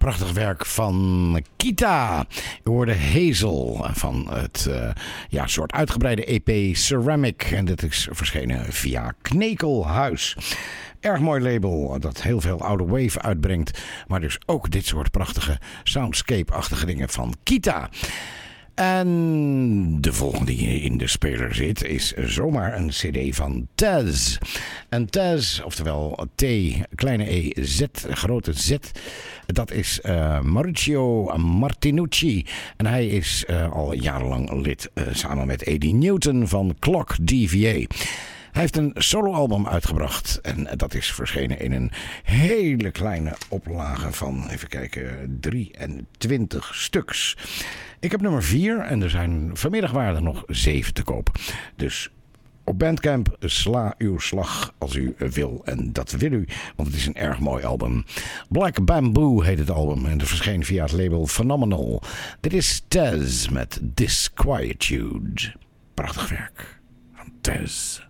prachtig werk van Kita. We hoorden Hazel van het soort uitgebreide EP Ceramic. En dit is verschenen via Knekelhuis. Erg mooi label dat heel veel oude wave uitbrengt. Maar dus ook dit soort prachtige soundscape-achtige dingen van Kita. En de volgende die in de speler zit is zomaar een cd van Taz. En Taz, oftewel T, kleine E, Z, grote Z. Dat is Mauricio Martinucci. En hij is al jarenlang lid samen met Eddie Newton van Clock DVA. Hij heeft een soloalbum uitgebracht en dat is verschenen in een hele kleine oplage van, even kijken, 23 stuks. Ik heb nummer 4 en er zijn vanmiddag waren er nog 7 te koop. Dus op Bandcamp sla uw slag als u wil. En dat wil u, want het is een erg mooi album. Black Bamboo heet het album en het verscheen via het label Phenomenal. Dit is Taz met Disquietude. Prachtig werk van Taz.